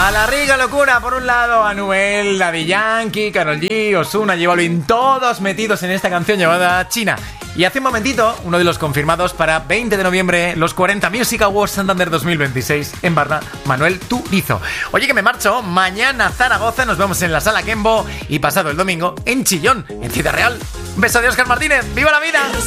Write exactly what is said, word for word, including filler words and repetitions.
A la rica locura, por un lado, Anuel, Daddy Yankee, Karol G, Ozuna, J Balvin, todos metidos en esta canción llamada China. Y hace un momentito, uno de los confirmados para veinte de noviembre, los cuarenta Music Awards Santander dos mil veintiséis en Barna, Manuel Turizo. Oye, que me marcho, mañana Zaragoza, nos vemos en la Sala Kembo y pasado el domingo en Chillón, en Ciudad Real. Un beso de Óscar Martínez, ¡viva la vida!